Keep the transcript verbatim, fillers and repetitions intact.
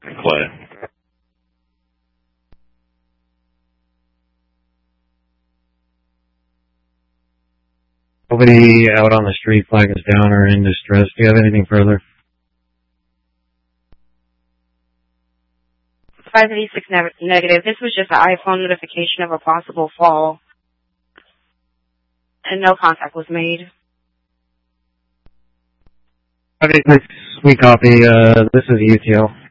Clay. Nobody out on the street, flag is down or in distress. Do you have anything further? five eighty-six ne- negative. This was just an iPhone notification of a possible fall. And no contact was made. five eighty-six, we copy. Uh, this is U T L.